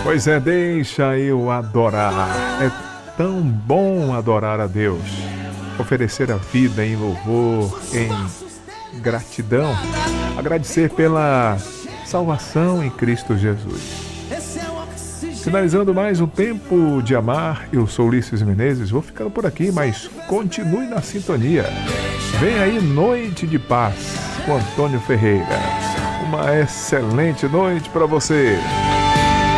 Pois é, deixa eu adorar. É tão bom adorar a Deus. Oferecer a vida em louvor, em gratidão. Agradecer pela salvação em Cristo Jesus. Finalizando mais um Tempo de Amar, eu sou Ulisses Menezes, vou ficando por aqui, mas continue na sintonia. Vem aí Noite de Paz com Antônio Ferreira. Uma excelente noite para você.